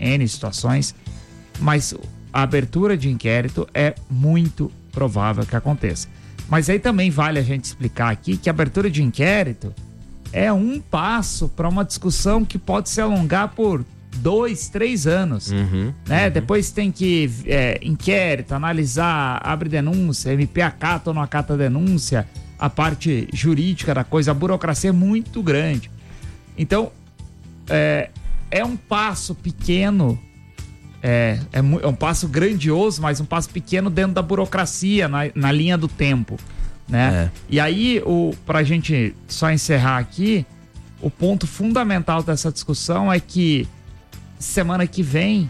N situações, mas a abertura de inquérito é muito provável que aconteça. Mas aí também vale a gente explicar aqui que a abertura de inquérito é um passo para uma discussão que pode se alongar por 2, 3 anos, né? Depois tem que inquérito, analisar, abre denúncia, MP acata ou não acata a denúncia, a parte jurídica da coisa, a burocracia é muito grande. Então, é um passo pequeno, é um passo grandioso, mas um passo pequeno dentro da burocracia, na linha do tempo, né? E aí, pra gente só encerrar aqui, o ponto fundamental dessa discussão é que semana que vem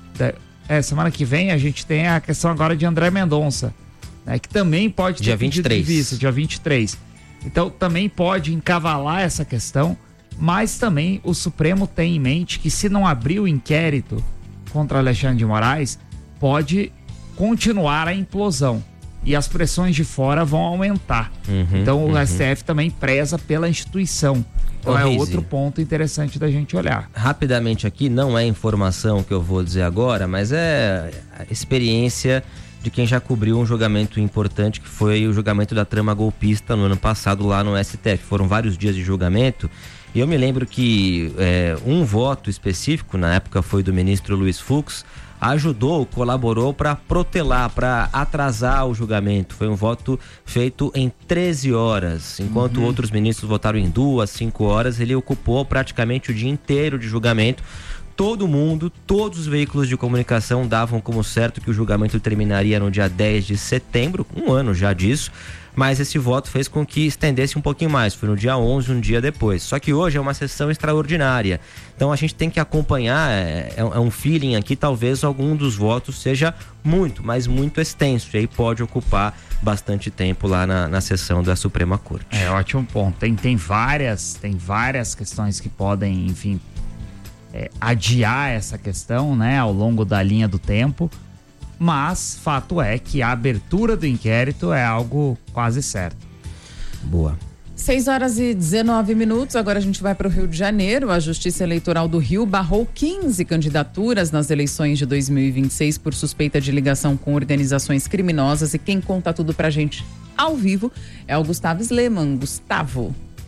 a gente tem a questão agora de André Mendonça, né, que também pode ter dia 23. De vista, dia 23. Então também pode encavalar essa questão, mas também o Supremo tem em mente que se não abrir o inquérito contra Alexandre de Moraes, pode continuar a implosão e as pressões de fora vão aumentar. Então o STF também preza pela instituição. Então é outro ponto interessante da gente olhar. Rapidamente aqui, não é informação que eu vou dizer agora, mas é a experiência de quem já cobriu um julgamento importante, que foi o julgamento da trama golpista no ano passado lá no STF. Foram vários dias de julgamento e eu me lembro que um voto específico, na época foi do ministro Luiz Fux, colaborou para protelar, para atrasar o julgamento. Foi um voto feito em 13 horas, enquanto outros ministros votaram em 2, 5 horas, ele ocupou praticamente o dia inteiro de julgamento. Todos os veículos de comunicação davam como certo que o julgamento terminaria no dia 10 de setembro, um ano já disso, mas esse voto fez com que estendesse um pouquinho mais, foi no dia 11, um dia depois. Só que hoje é uma sessão extraordinária, então a gente tem que acompanhar, é um feeling aqui, talvez algum dos votos seja muito, mas muito extenso, e aí pode ocupar bastante tempo lá na sessão da Suprema Corte. Ótimo ponto, tem várias questões que podem, enfim, adiar essa questão, né, ao longo da linha do tempo, mas fato é que a abertura do inquérito é algo quase certo. Boa. 6h19, agora a gente vai para o Rio de Janeiro. A Justiça Eleitoral do Rio barrou 15 candidaturas nas eleições de 2026 por suspeita de ligação com organizações criminosas, e quem conta tudo pra gente ao vivo é o Gustavo Sleman. Gustavo.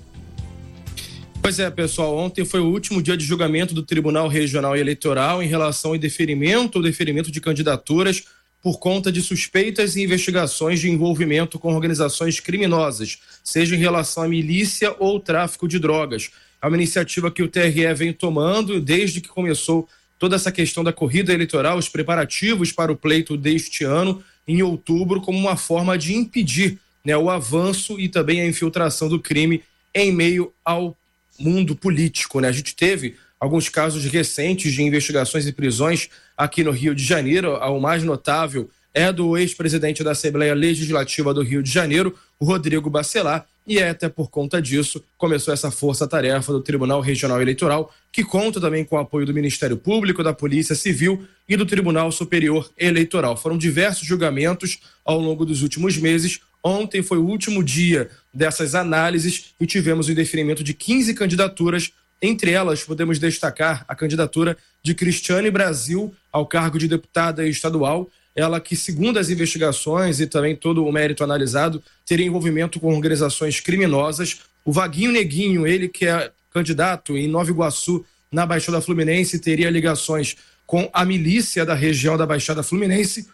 Pois é, pessoal, ontem foi o último dia de julgamento do Tribunal Regional Eleitoral em relação ao deferimento de candidaturas por conta de suspeitas e investigações de envolvimento com organizações criminosas, seja em relação à milícia ou tráfico de drogas. É uma iniciativa que o TRE vem tomando desde que começou toda essa questão da corrida eleitoral, os preparativos para o pleito deste ano, em outubro, como uma forma de impedir, né, o avanço e também a infiltração do crime em meio ao mundo político, né? A gente teve alguns casos recentes de investigações e prisões aqui no Rio de Janeiro. O mais notável é do ex-presidente da Assembleia Legislativa do Rio de Janeiro, o Rodrigo Bacelar, e até por conta disso começou essa força-tarefa do Tribunal Regional Eleitoral, que conta também com o apoio do Ministério Público, da Polícia Civil e do Tribunal Superior Eleitoral. Foram diversos julgamentos ao longo dos últimos meses. Ontem foi o último dia dessas análises e tivemos o indeferimento de 15 candidaturas. Entre elas, podemos destacar a candidatura de Cristiane Brasil ao cargo de deputada estadual. Ela que, segundo as investigações e também todo o mérito analisado, teria envolvimento com organizações criminosas. O Vaguinho Neguinho, ele que é candidato em Nova Iguaçu, na Baixada Fluminense, teria ligações com a milícia da região da Baixada Fluminense.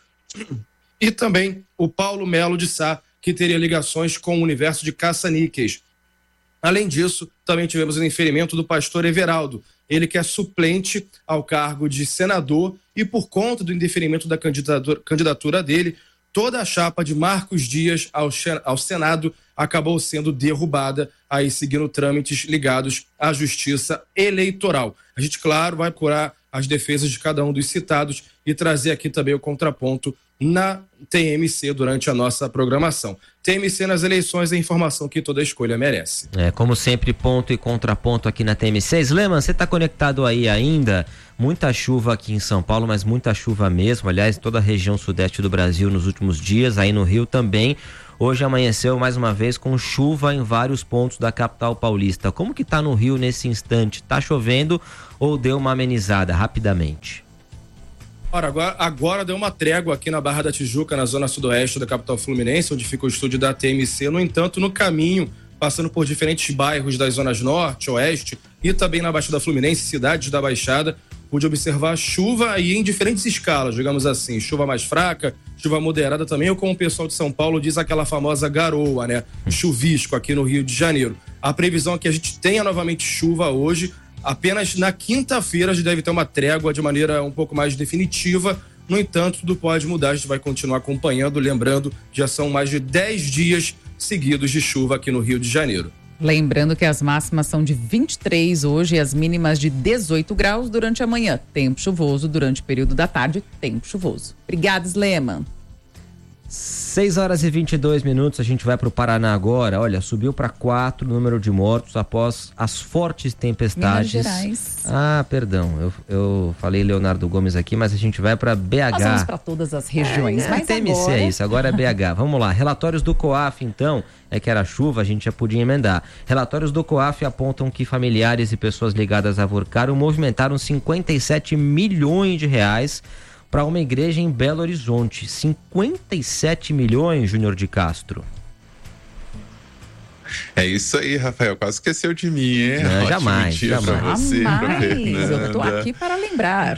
E também o Paulo Melo de Sá, que teria ligações com o universo de caça-níqueis. Além disso, também tivemos o indeferimento do pastor Everaldo, ele que é suplente ao cargo de senador, e por conta do indeferimento da candidatura dele, toda a chapa de Marcos Dias ao Senado acabou sendo derrubada, aí seguindo trâmites ligados à Justiça Eleitoral. A gente, claro, vai procurar as defesas de cada um dos citados e trazer aqui também o contraponto na TMC durante a nossa programação. TMC nas eleições é a informação que toda escolha merece. Como sempre, ponto e contraponto aqui na TMC. Sleman, você está conectado aí ainda? Muita chuva aqui em São Paulo, mas muita chuva mesmo. Aliás, toda a região sudeste do Brasil nos últimos dias, aí no Rio também. hoje amanheceu mais uma vez com chuva em vários pontos da capital paulista. Como que tá no Rio nesse instante? Tá chovendo ou deu uma amenizada rapidamente? Agora deu uma trégua aqui na Barra da Tijuca, na zona sudoeste da capital fluminense, onde fica o estúdio da TMC. No entanto, no caminho, passando por diferentes bairros das zonas norte, oeste e também na Baixada Fluminense, cidades da Baixada, pude observar chuva aí em diferentes escalas, digamos assim, chuva mais fraca, chuva moderada também, ou como o pessoal de São Paulo diz, aquela famosa garoa, né? Chuvisco aqui no Rio de Janeiro. A previsão é que a gente tenha novamente chuva hoje, apenas na quinta-feira a gente deve ter uma trégua de maneira um pouco mais definitiva. No entanto, tudo pode mudar, a gente vai continuar acompanhando, lembrando, já são mais de 10 dias seguidos de chuva aqui no Rio de Janeiro. Lembrando que as máximas são de 23 hoje e as mínimas de 18 graus durante a manhã. Tempo chuvoso durante o período da tarde, tempo chuvoso. Obrigada, Sleman. 6 horas e 22 minutos, a gente vai para o Paraná agora. Olha, subiu para 4 o número de mortos após as fortes tempestades. Minas Gerais. Ah, perdão, eu falei Leonardo Gomes aqui, mas a gente vai para BH. Nós vamos para todas as regiões, mas TMC agora... é isso, agora é BH. Vamos lá, relatórios do COAF então, é que era chuva, a gente já podia emendar. Relatórios do COAF apontam que familiares e pessoas ligadas a Vorcaro movimentaram 57 milhões de reais para uma igreja em Belo Horizonte. 57 milhões, Júnior de Castro. É isso aí, Rafael. Quase esqueceu de mim, hein? Não, jamais. Pra você, pra Fernanda. Eu tô aqui para lembrar.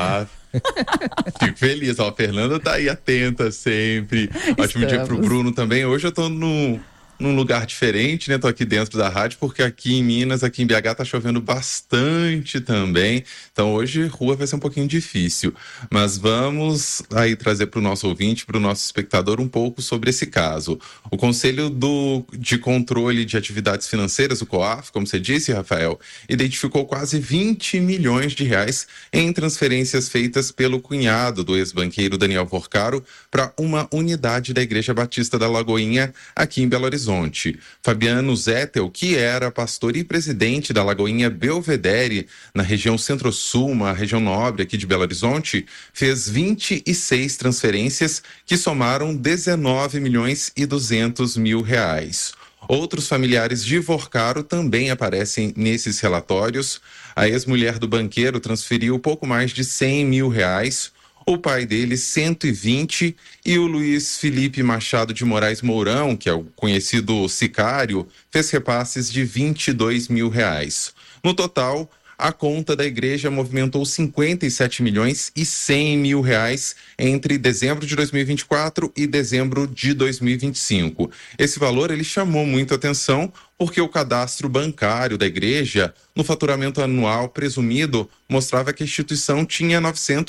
Fico feliz. Ó, a Fernanda tá aí atenta sempre. Ótimo dia pro Bruno também. Hoje eu tô num lugar diferente, né? Tô aqui dentro da rádio, porque aqui em Minas, aqui em BH, tá chovendo bastante também. Então hoje rua vai ser um pouquinho difícil. Mas vamos aí trazer para o nosso ouvinte, para o nosso espectador, um pouco sobre esse caso. O Conselho de Controle de Atividades Financeiras, o COAF, como você disse, Rafael, identificou quase 20 milhões de reais em transferências feitas pelo cunhado do ex-banqueiro Daniel Vorcaro para uma unidade da Igreja Batista da Lagoinha, aqui em Belo Horizonte. Fabiano Zettel, que era pastor e presidente da Lagoinha Belvedere, na região Centro-Sul, uma região nobre aqui de Belo Horizonte, fez 26 transferências que somaram 19 milhões e 200 mil reais. Outros familiares de Vorcaro também aparecem nesses relatórios. A ex-mulher do banqueiro transferiu pouco mais de 100 mil reais, o pai dele 120 e o Luiz Felipe Machado de Moraes Mourão, que é o conhecido sicário, fez repasses de 22 mil reais. No total, a conta da igreja movimentou 57 milhões e 100 mil reais entre dezembro de 2024 e dezembro de 2025. Esse valor ele chamou muito atenção porque o cadastro bancário da igreja, no faturamento anual presumido, mostrava que a instituição tinha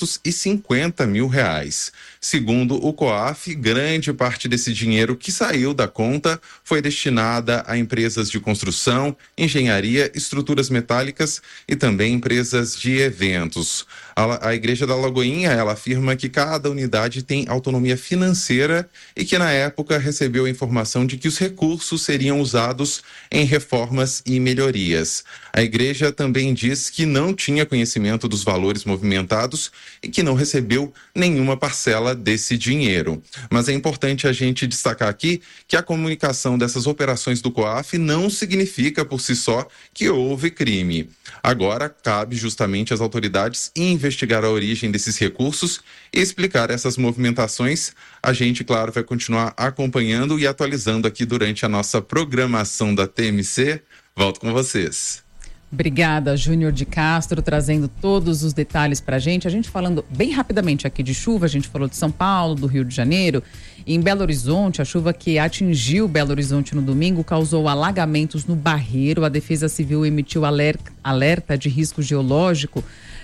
950 mil reais. Segundo o COAF, grande parte desse dinheiro que saiu da conta foi destinada a empresas de construção, engenharia, estruturas metálicas e também empresas de eventos. A Igreja da Lagoinha, ela afirma que cada unidade tem autonomia financeira e que na época recebeu a informação de que os recursos seriam usados em reformas e melhorias. A igreja também diz que não tinha conhecimento dos valores movimentados e que não recebeu nenhuma parcela desse dinheiro. Mas é importante a gente destacar aqui que a comunicação dessas operações do COAF não significa por si só que houve crime. Agora cabe justamente às autoridades investigar a origem desses recursos e explicar essas movimentações. A gente, claro, vai continuar acompanhando e atualizando aqui durante a nossa programação da TMC. Volto com vocês. Obrigada, Júnior de Castro, trazendo todos os detalhes pra gente. A gente falando bem rapidamente aqui de chuva, a gente falou de São Paulo, do Rio de Janeiro. Em Belo Horizonte, a chuva que atingiu Belo Horizonte no domingo causou alagamentos no Barreiro. A Defesa Civil emitiu alerta de risco geológico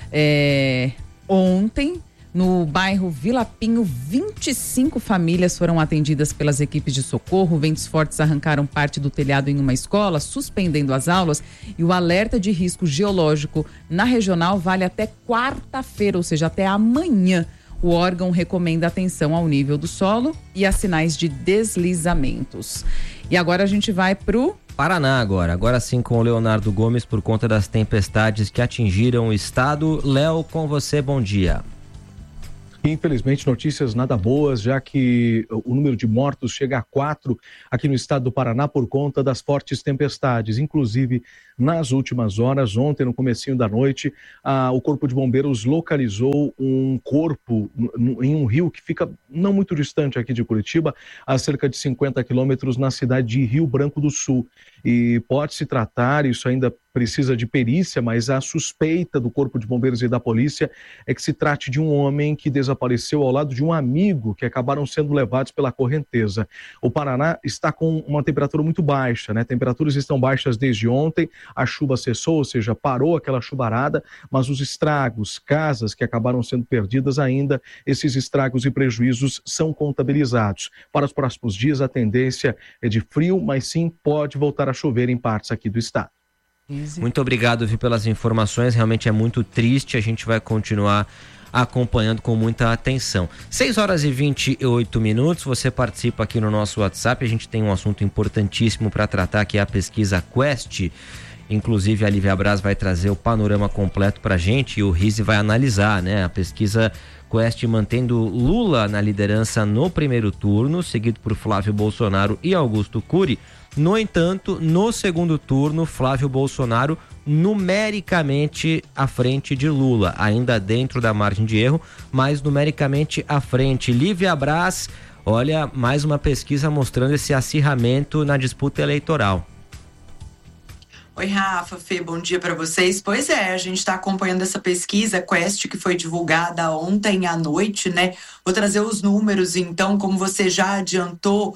ontem. No bairro Vila Pinho, 25 famílias foram atendidas pelas equipes de socorro. Ventos fortes arrancaram parte do telhado em uma escola, suspendendo as aulas. E o alerta de risco geológico na regional vale até quarta-feira, ou seja, até amanhã. O órgão recomenda atenção ao nível do solo e a sinais de deslizamentos. E agora a gente vai pro Paraná agora sim com o Leonardo Gomes por conta das tempestades que atingiram o estado. Léo, com você, bom dia. Infelizmente, notícias nada boas, já que o número de mortos chega a 4 aqui no estado do Paraná por conta das fortes tempestades. Inclusive, nas últimas horas, ontem, no comecinho da noite, o Corpo de Bombeiros localizou um corpo em um rio que fica não muito distante aqui de Curitiba, a cerca de 50 quilômetros, na cidade de Rio Branco do Sul. E pode se tratar, isso ainda precisa de perícia, mas a suspeita do Corpo de Bombeiros e da polícia é que se trate de um homem que desapareceu ao lado de um amigo, que acabaram sendo levados pela correnteza. O Paraná está com uma temperatura muito baixa, né? Temperaturas estão baixas desde ontem, a chuva cessou, ou seja, parou aquela chuvarada, mas os estragos, casas que acabaram sendo perdidas ainda, esses estragos e prejuízos são contabilizados. Para os próximos dias, a tendência é de frio, mas sim pode voltar a chover em partes aqui do estado. Muito obrigado, Vi, pelas informações. Realmente é muito triste. A gente vai continuar acompanhando com muita atenção. 6h28. Você participa aqui no nosso WhatsApp. A gente tem um assunto importantíssimo para tratar, que é a pesquisa Quest. Inclusive, a Lívia Braz vai trazer o panorama completo para a gente e o Rizzi vai analisar, né? A pesquisa Quest mantendo Lula na liderança no primeiro turno, seguido por Flávio Bolsonaro e Augusto Cury. No entanto, no segundo turno, Flávio Bolsonaro numericamente à frente de Lula, ainda dentro da margem de erro, mas numericamente à frente. Lívia Braz, olha, mais uma pesquisa mostrando esse acirramento na disputa eleitoral. Oi, Rafa, Fê, bom dia para vocês. Pois é, a gente está acompanhando essa pesquisa Quest que foi divulgada ontem à noite, né? Vou trazer os números, então, como você já adiantou,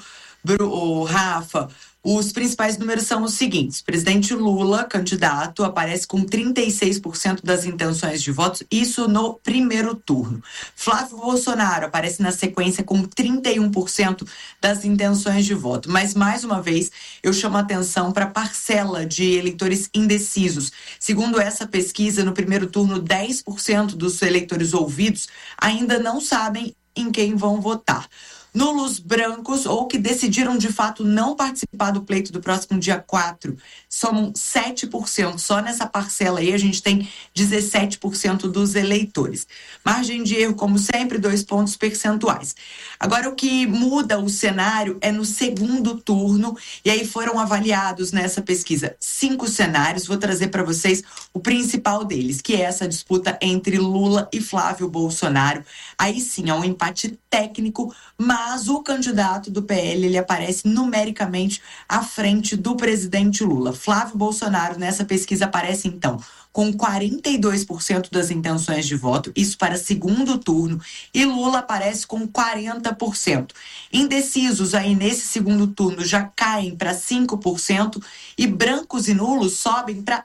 Rafa. Os principais números são os seguintes: presidente Lula, candidato, aparece com 36% das intenções de votos, isso no primeiro turno. Flávio Bolsonaro aparece na sequência com 31% das intenções de voto. Mas, mais uma vez, eu chamo a atenção para a parcela de eleitores indecisos. Segundo essa pesquisa, no primeiro turno, 10% dos eleitores ouvidos ainda não sabem em quem vão votar. Nulos brancos ou que decidiram de fato não participar do pleito do próximo dia 4 somam 7%. Só nessa parcela aí a gente tem 17% dos eleitores. Margem de erro, como sempre, 2 pontos percentuais. Agora, o que muda o cenário é no segundo turno, e aí foram avaliados nessa pesquisa 5 cenários. Vou trazer para vocês o principal deles, que é essa disputa entre Lula e Flávio Bolsonaro. Aí sim, é um empate técnico, mas o candidato do PL, ele aparece numericamente à frente do presidente Lula. Flávio Bolsonaro, nessa pesquisa, aparece, então, com 42% das intenções de voto, isso para segundo turno, e Lula aparece com 40%. Indecisos aí nesse segundo turno já caem para 5%, e brancos e nulos sobem para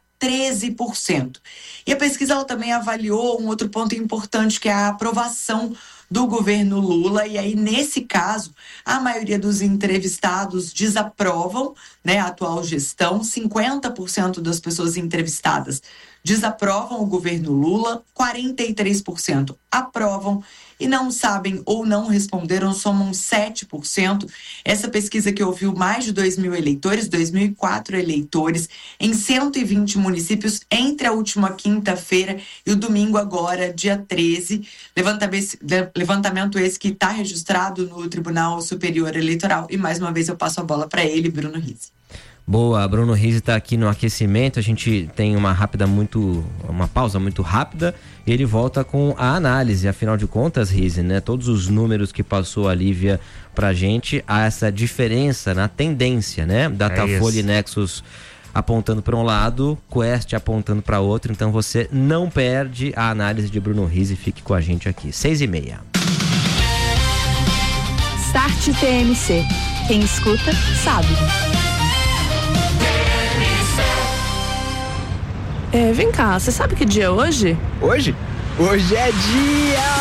13%. E a pesquisa ela também avaliou um outro ponto importante, que é a aprovação do governo Lula, e aí nesse caso a maioria dos entrevistados desaprovam, né, a atual gestão. 50% das pessoas entrevistadas desaprovam o governo Lula, 43% aprovam e não sabem ou não responderam, somam 7%. Essa pesquisa que ouviu mais de 2.000 eleitores, 2.004 eleitores, em 120 municípios entre a última quinta-feira e o domingo agora, dia 13. Levantamento esse que está registrado no Tribunal Superior Eleitoral. E mais uma vez eu passo a bola para ele, Bruno Rizzi. Boa, Bruno Rizzi está aqui no aquecimento. A gente tem uma pausa muito rápida. Ele volta com a análise. Afinal de contas, Rizzi, né? Todos os números que passou a Lívia pra gente, há essa diferença na tendência, né? Datafolha e Nexus apontando para um lado, Quest apontando para outro. Então você não perde a análise de Bruno Rizzi. Fique com a gente aqui. 6h30. Start TMC. Quem escuta, sabe. Vem cá, você sabe que dia é hoje? Hoje? Hoje é dia